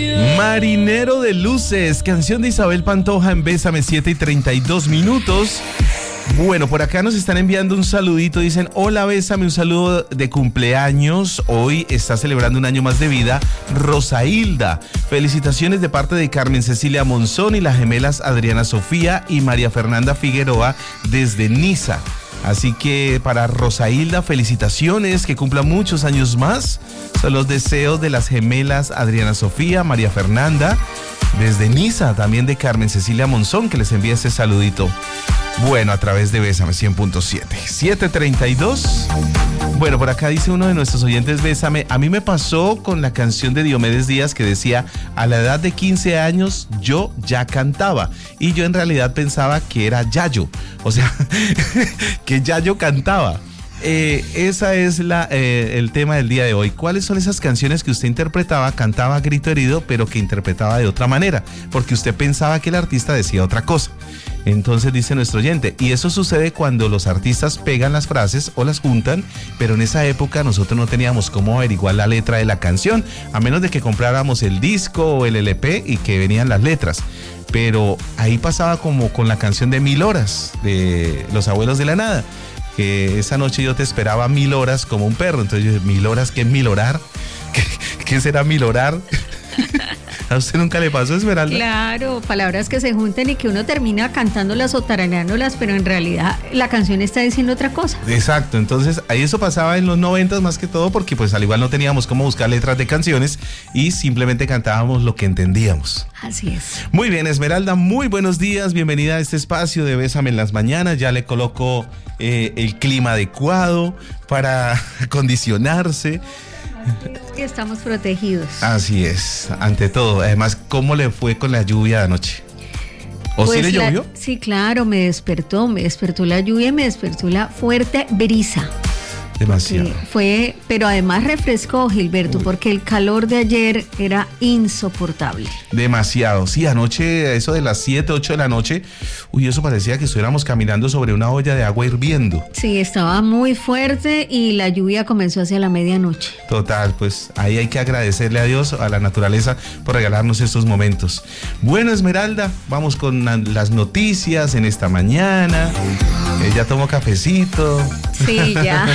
Marinero de Luces, canción de Isabel Pantoja en Bésame, 7:32. Bueno, por acá nos están enviando un saludito, dicen: hola, Bésame, un saludo de cumpleaños. Hoy está celebrando un año más de vida Rosailda. Felicitaciones de parte de Carmen Cecilia Monzón y las gemelas Adriana Sofía y María Fernanda Figueroa desde Niza. Así que para Rosailda, felicitaciones, que cumpla muchos años más. Son los deseos de las gemelas Adriana Sofía, María Fernanda, desde Niza, también de Carmen Cecilia Monzón, que les envía ese saludito. Bueno, a través de Bésame 100.7. 7:32. Bueno, por acá dice uno de nuestros oyentes: Bésame, a mí me pasó con la canción de Diomedes Díaz que decía: a la edad de 15 años yo ya cantaba. Y yo en realidad pensaba que era Yayo. O sea, que Yayo cantaba. Esa es el tema del día de hoy. ¿Cuáles son esas canciones que usted interpretaba, cantaba a grito herido, pero que interpretaba de otra manera? Porque usted pensaba que el artista decía otra cosa. Entonces dice nuestro oyente, y eso sucede cuando los artistas pegan las frases o las juntan, pero en esa época nosotros no teníamos cómo averiguar la letra de la canción, a menos de que compráramos el disco o el LP y que venían las letras. Pero ahí pasaba como con la canción de 1000 horas, de Los Abuelos de la Nada, que esa noche yo te esperaba 1000 horas como un perro. Entonces yo dije: 1000 horas, ¿qué es milorar? ¿Qué será milorar? ¿A usted nunca le pasó, Esmeralda? Claro, palabras que se juntan y que uno termina cantándolas o tarareándolas, pero en realidad la canción está diciendo otra cosa. Exacto, entonces ahí eso pasaba en los 90 más que todo, porque pues al igual no teníamos cómo buscar letras de canciones y simplemente cantábamos lo que entendíamos. Así es. Muy bien, Esmeralda, muy buenos días, bienvenida a este espacio de Bésame en las mañanas. Ya le coloco el clima adecuado para acondicionarse. Y estamos protegidos. Así es, ante todo. Además, ¿cómo le fue con la lluvia de anoche? ¿O pues sí le llovió? Sí, claro, me despertó la lluvia, me despertó la fuerte brisa. Demasiado. Pero además refrescó, Gilberto, porque el calor de ayer era insoportable. Demasiado, sí, anoche, eso de las 7, 8 de la noche, eso parecía que estuviéramos caminando sobre una olla de agua hirviendo. Sí, estaba muy fuerte y la lluvia comenzó hacia la medianoche. Total, pues ahí hay que agradecerle a Dios, a la naturaleza, por regalarnos estos momentos. Bueno, Esmeralda, vamos con las noticias en esta mañana. Ya tomó cafecito. Sí, ya.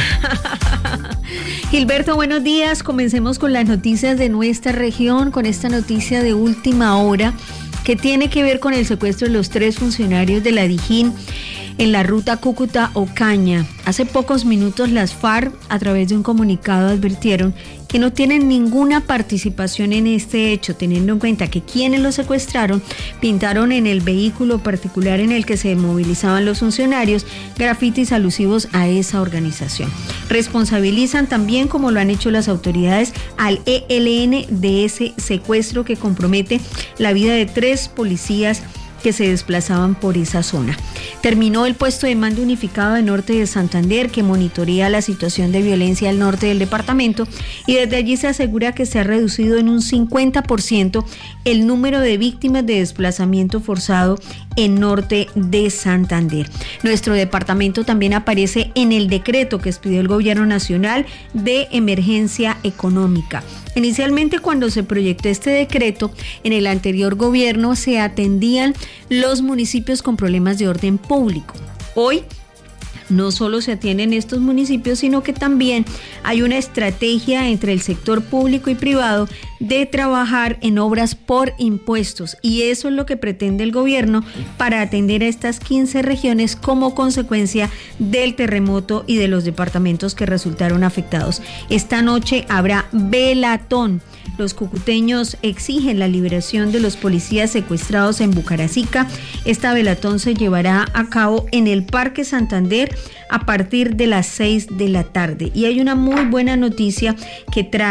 Gilberto, buenos días. Comencemos con las noticias de nuestra región, con esta noticia de última hora que tiene que ver con el secuestro de los 3 funcionarios de la Dijín en la ruta Cúcuta-Ocaña. Hace pocos minutos las FARC, a través de un comunicado, advirtieron que no tienen ninguna participación en este hecho, teniendo en cuenta que quienes los secuestraron pintaron en el vehículo particular en el que se movilizaban los funcionarios grafitis alusivos a esa organización. Responsabilizan también, como lo han hecho las autoridades, al ELN de ese secuestro que compromete la vida de 3 policías que se desplazaban por esa zona. Terminó el puesto de mando unificado de Norte de Santander, que monitorea la situación de violencia al norte del departamento, y desde allí se asegura que se ha reducido en un 50% el número de víctimas de desplazamiento forzado en Norte de Santander. Nuestro departamento también aparece en el decreto que expidió el Gobierno Nacional de Emergencia Económica. Inicialmente, cuando se proyectó este decreto, en el anterior gobierno se atendían los municipios con problemas de orden público. Hoy no solo se atienden estos municipios, sino que también hay una estrategia entre el sector público y privado de trabajar en obras por impuestos, y eso es lo que pretende el gobierno para atender a estas 15 regiones como consecuencia del terremoto y de los departamentos que resultaron afectados. Esta noche habrá velatón. Los cucuteños exigen la liberación de los policías secuestrados en Bucaracica. Esta velatón se llevará a cabo en el Parque Santander a partir de las 6 de la tarde. Y hay una muy buena noticia que trae